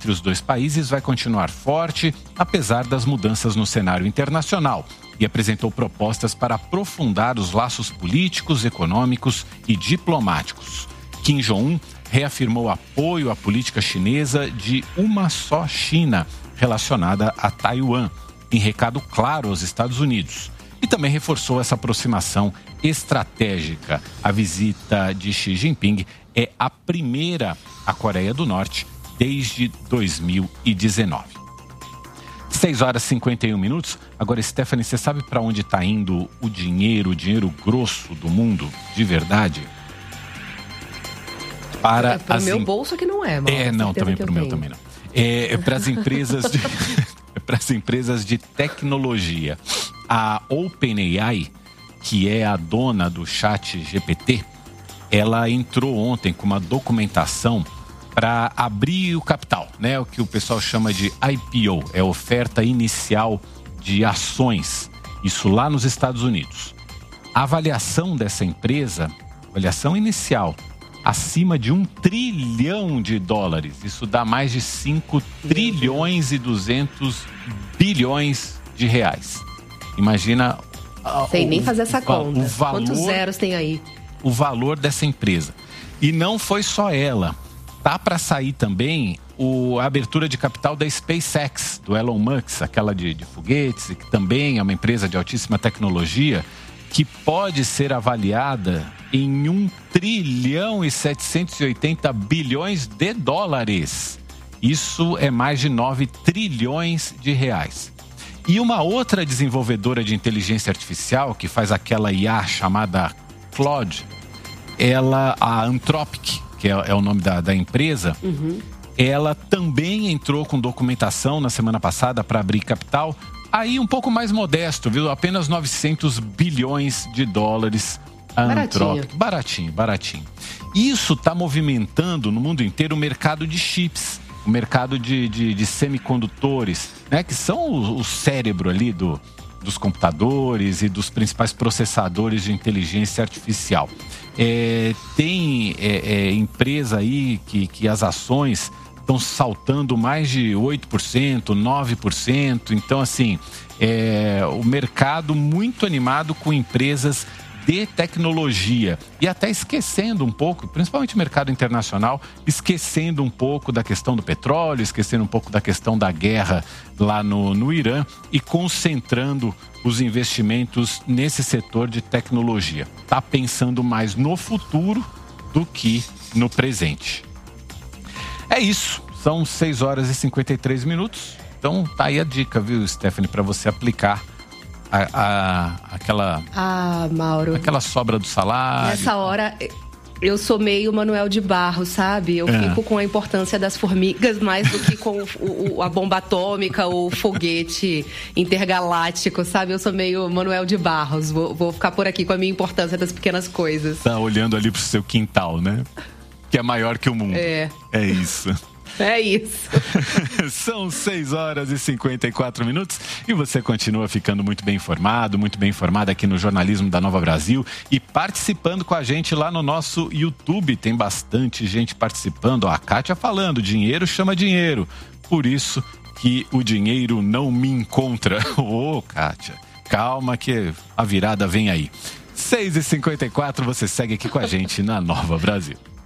entre os dois países vai continuar forte, apesar das mudanças no cenário internacional, e apresentou propostas para aprofundar os laços políticos, econômicos e diplomáticos. Kim Jong-un reafirmou apoio à política chinesa de uma só China, relacionada a Taiwan, em recado claro aos Estados Unidos. E também reforçou essa aproximação estratégica. A visita de Xi Jinping é a primeira à Coreia do Norte desde 2019. 6 horas e 51 minutos. Agora, Stephanie, você sabe para onde está indo o dinheiro grosso do mundo, de verdade? Para o meu bolso que não é, Mauro. Não, também para o meu também não. Para as empresas para as empresas de tecnologia. A OpenAI, que é a dona do ChatGPT, ela entrou ontem com uma documentação para abrir o capital, né? O que o pessoal chama de IPO, é oferta inicial de ações, isso lá nos Estados Unidos. A avaliação dessa empresa, avaliação inicial, acima de $1 trilhão, isso dá mais de 5 trilhões e 200 bilhões de reais. Imagina... Sem nem fazer essa conta. Quantos zeros tem aí? O valor dessa empresa. E não foi só ela. Tá para sair também a abertura de capital da SpaceX, do Elon Musk, aquela de foguetes, que também é uma empresa de altíssima tecnologia, que pode ser avaliada em $1 trilhão e 780 bilhões de dólares. Isso é mais de 9 trilhões de reais. E uma outra desenvolvedora de inteligência artificial, que faz aquela IA chamada Claude, a Anthropic, que é o nome da empresa, ela também entrou com documentação na semana passada para abrir capital, aí um pouco mais modesto, viu? Apenas 900 bilhões de dólares a Anthropic. Baratinho. Isso está movimentando no mundo inteiro o mercado de chips, o mercado de semicondutores, né? Que são o cérebro ali dos computadores e dos principais processadores de inteligência artificial. Tem empresa aí que as ações estão saltando mais de 8%, 9%. Então, assim, o mercado muito animado com empresas de tecnologia e até esquecendo um pouco, principalmente o mercado internacional, esquecendo um pouco da questão do petróleo, esquecendo um pouco da questão da guerra lá no Irã e concentrando os investimentos nesse setor de tecnologia. Está pensando mais no futuro do que no presente. É isso, são 6 horas e 53 minutos. Então tá aí a dica, viu, Stephanie, para você aplicar aquela Mauro, aquela sobra do salário. Nessa hora eu sou meio Manuel de Barros, sabe? Eu fico com a importância das formigas mais do que com a bomba atômica ou o foguete intergaláctico, sabe? Eu sou meio Manuel de Barros. Vou ficar por aqui com a minha importância das pequenas coisas. Tá olhando ali pro seu quintal, né? Que é maior que o mundo. É isso. É isso. São 6 horas e 54 minutos e você continua ficando muito bem informado, muito bem informada aqui no Jornalismo da Nova Brasil e participando com a gente lá no nosso YouTube. Tem bastante gente participando. A Kátia falando, dinheiro chama dinheiro. Por isso que o dinheiro não me encontra. Ô, Kátia, calma que a virada vem aí. 6h54, você segue aqui com a gente na Nova Brasil.